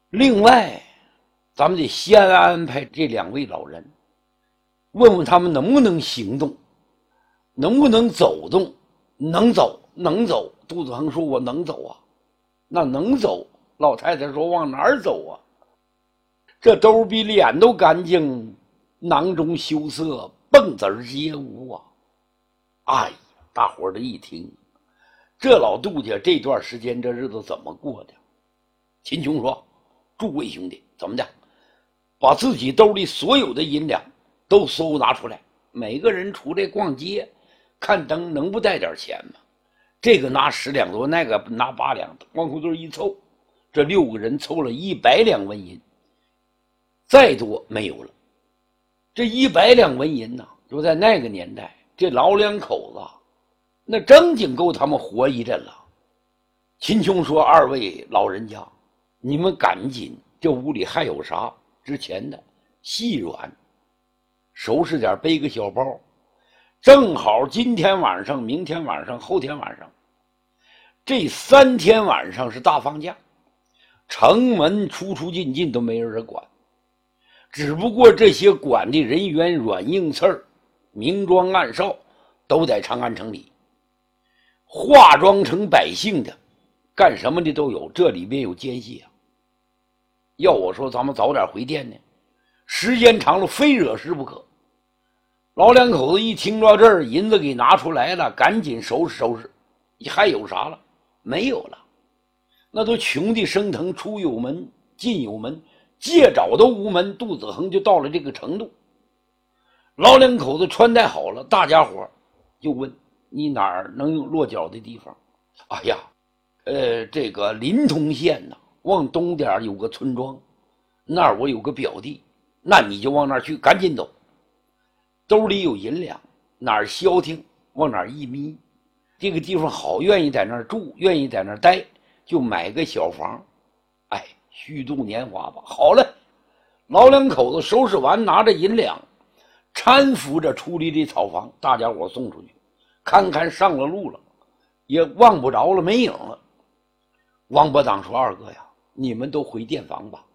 另外，咱们得先安排这2位老人，问问他们能不能行动，能不能走动。能走，能走。杜子恒说：“我能走啊。”那能走，老太太说：“往哪儿走啊？”这兜比脸都干净，囊中羞涩，蹦子皆无啊！哎呀，大伙儿这一听，这老杜家这段时间这日子怎么过的？秦琼说：“诸位兄弟，怎么的？把自己兜里所有的银两都搜拿出来，每个人出来逛街看灯，能不带点钱吗？这个拿10两多，那个拿8两，往裤兜一凑，这6个人凑了100两纹银，再多没有了。这100两纹银呢，就在那个年代，这老2口子那正经够他们活一阵了。”秦琼说：“2位老人家，你们赶紧，这屋里还有啥值钱的细软，收拾点，背个小包，正好今天晚上、明天晚上、后天晚上，这3天晚上是大放假，城门出出进进都没人管，只不过这些管的人员软硬刺儿、明装暗哨都在长安城里，化妆成百姓的，干什么的都有，这里边有奸细啊。要我说，咱们早点回店呢，时间长了非惹事不可。”老2口子一听到这儿，银子给拿出来了，赶紧收拾收拾。还有啥了？没有了。那都穷的生疼，出有门，进有门，借找都无门。杜子恒就到了这个程度。老2口子穿戴好了，大家伙就问：“你哪儿能有落脚的地方？”“哎呀，这个临潼县呢，往东点有个村庄，那儿我有个表弟，那你就往那儿去，赶紧走。兜里有银两，哪儿消停往哪儿一眯，这个地方好，愿意在那儿住，愿意在那儿待，就买个小房，哎，虚度年华吧。”好了，老2口子收拾完，拿着银两，搀扶着出离这草房，大家伙送出去，看看上了路了，也望不着了，没影了。王伯当说：“2哥呀，你们都回店房吧。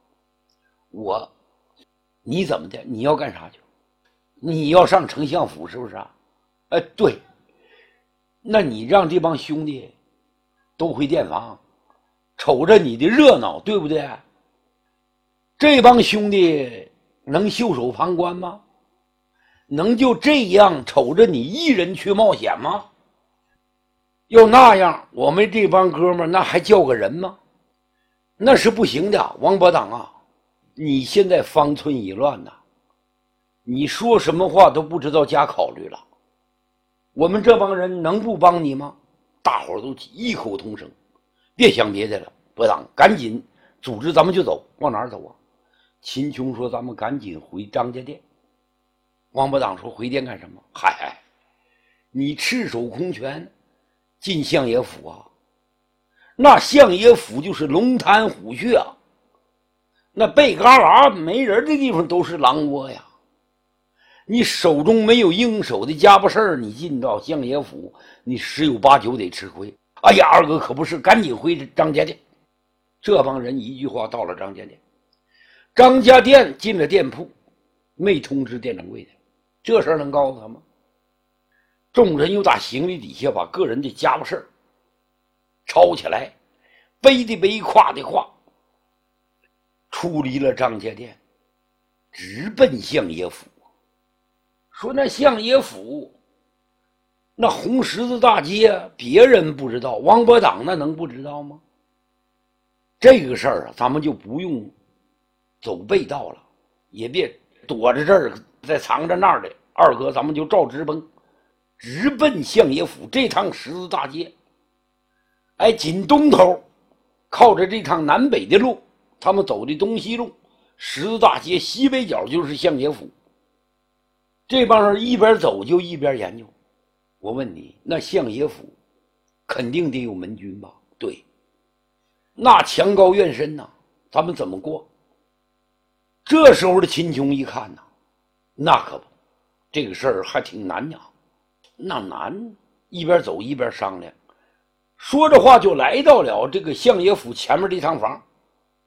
你怎么的？你要干啥去？你要上丞相府是不是啊？”“对。”“那你让这帮兄弟都回店房，瞅着你的热闹，对不对？这帮兄弟能袖手旁观吗？能就这样瞅着你一人去冒险吗？要那样，我们这帮哥们儿那还叫个人吗？那是不行的。王伯当啊，你现在方寸已乱呐，你说什么话都不知道加考虑了。我们这帮人能不帮你吗？”大伙儿都异口同声：“别想别的了，伯当，赶紧组织咱们就走。”“往哪儿走啊？”秦琼说：“咱们赶紧回张家店。”王伯当说：“回店干什么？嗨，你赤手空拳进相爷府啊？那相爷府就是龙潭虎穴啊，那背旮旯没人的地方都是狼窝呀。你手中没有应手的家伙事儿，你进到相爷府，你10有8九得吃亏。哎呀，2哥可不是，赶紧回张家店。”这帮人一句话到了张家店，张家店进了店铺，没通知店掌柜的，这事儿能告诉他吗？众人又打行李底下把个人的家伙事儿抄起来，背的背，挎的挎，出离了张家店，直奔相爷府。说那相爷府，那红十字大街，别人不知道，王伯当那能不知道吗？这个事儿啊，咱们就不用走背道了，也别躲着这儿再藏着那儿的。2哥，咱们就照直奔，直奔相爷府。这趟十字大街，哎，紧东头，靠着这趟南北的路，他们走的东西路，十字大街西北角就是相爷府。这帮人一边走就一边研究。我问你，那相爷府肯定得有门军吧？对，那墙高院深呐，咱们怎么过？这时候的秦琼一看呐，那可不，这个事儿还挺难呀。那难，一边走一边商量，说着话就来到了这个相爷府前面这趟房。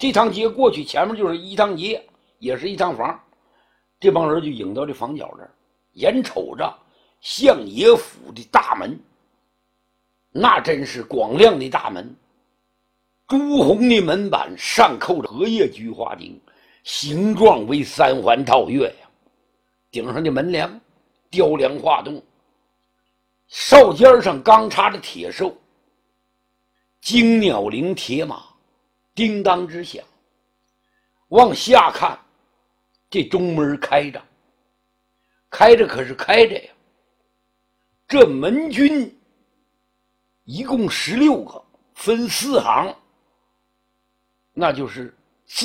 这趟街过去，前面就是一趟街，也是一趟房。这帮人就引到这房角这儿，眼瞅着相爷府的大门，那真是光亮的大门，朱红的门板上扣着荷叶菊花钉，形状为三环套月呀。顶上的门梁雕梁画栋，哨尖上刚插着铁兽，金鸟翎铁马，叮当之响。往下看，这中门开着，可是开着呀。这门军一共16个，分4行，那就是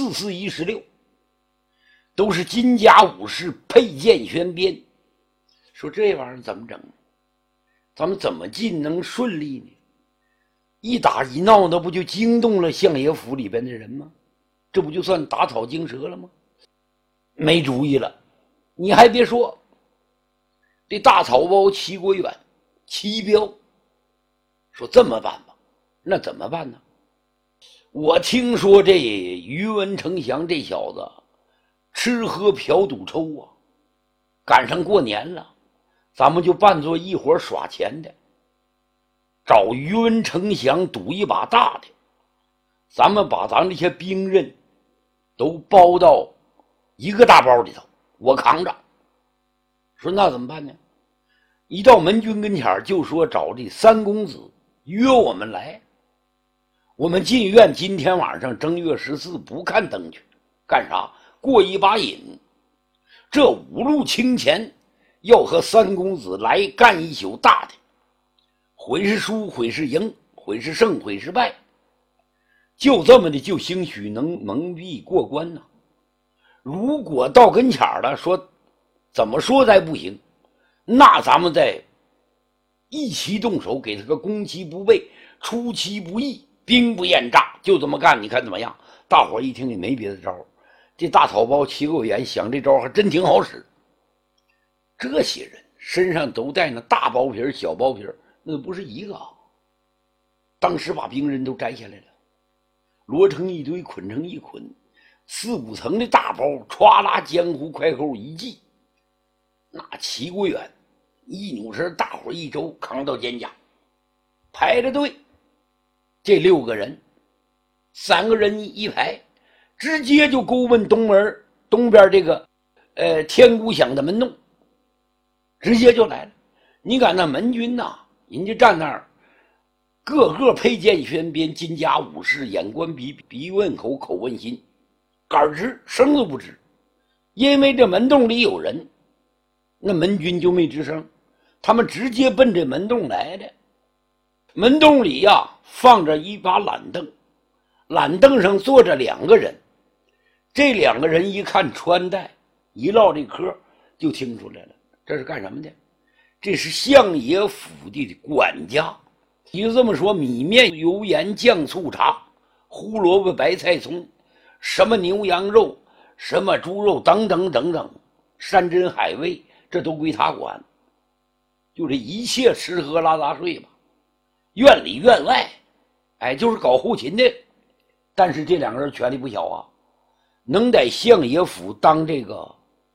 4416，都是金甲武士，佩剑悬鞭。说这玩意儿怎么整？咱们怎么进能顺利呢？一打一闹，那不就惊动了相爷府里边的人吗？这不就算打草惊蛇了吗？没主意了。你还别说，这大草包齐国远、齐彪说这么办吧。那怎么办呢？我听说这于文丞相这小子吃喝嫖赌抽啊，赶上过年了，咱们就扮作一伙耍钱的，找于文丞相赌一把大的，咱们把咱这些兵刃都包到一个大包里头，我扛着。说那怎么办呢？一到门军跟前就说找这三公子约我们来，我们进院今天晚上正月14不看灯去，干啥？过一把瘾。这5路清钱要和三公子来干一宿大的，毁是输，毁是赢，毁是胜，毁是败，就这么的就兴许能蒙蔽过关呢。如果到跟前了，说怎么说再不行，那咱们再一齐动手，给他个攻其不备，出其不意，兵不厌诈，就这么干，你看怎么样？大伙一听也没别的招，这大草包齐国远想这招还真挺好使。这些人身上都带那大包皮小包皮，那不是一个啊。当时把兵刃都摘下来了，摞成一堆，捆成一捆，4、5层的大包，歘啦江湖快扣一系，那齐国远一扭身，大伙一周扛到肩胛，排着队。这6个人3个人一排，直接就勾奔东边这个天鼓响的门洞，直接就来了。你看那门军呐，人家站那儿，个个佩剑悬鞭，金甲武士，眼观鼻，鼻问口，口问心，杆直声都不吱。因为这门洞里有人，那门军就没吱声，他们直接奔这门洞来的。门洞里呀，放着一把懒凳，懒凳上坐着2个人。这2个人一看穿戴，一唠这嗑，就听出来了，这是干什么的？这是相爷府的管家。你就这么说，米面油盐酱醋茶，胡萝卜白菜葱，什么牛羊肉，什么猪肉，等等等等，山珍海味，这都归他管。就这一切吃喝拉撒睡吧，院里院外，就是搞后勤的。但是这2个人权力不小啊，能在相爷府当这个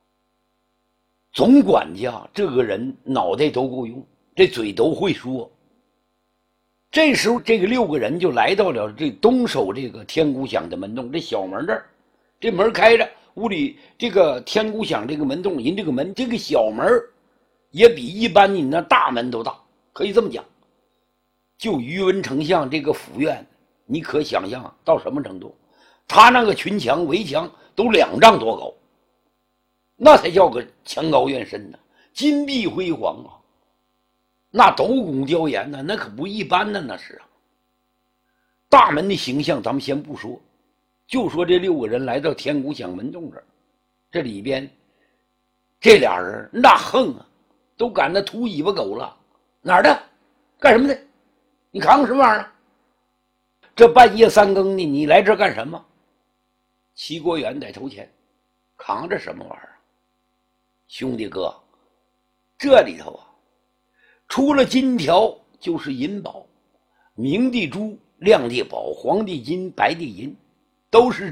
总管家，这个人脑袋都够用，这嘴都会说。这时候这个6个人就来到了这东首这个天鼓响的门洞，这小门这儿，这门开着，屋里这个天鼓响这个门洞，人这个门这个小门也比一般你那大门都大，可以这么讲。就于文丞相这个府院，你可想象到什么程度？他那个群墙围墙都2丈多高，那才叫个墙高院深呢，金碧辉煌啊，那斗拱雕檐呢，那可不一般呢，那是啊。大门的形象咱们先不说，就说这6个人来到天鼓响门洞这儿，这里边这俩人那横啊，都赶那秃尾巴狗了。哪儿的？干什么的？你扛什么玩意儿？这半夜3更的，你来这干什么？齐国远在头前，扛着什么玩意儿？兄弟哥，这里头啊，除了金条就是银宝，明的珠，亮的宝，黄的金，白的银，都是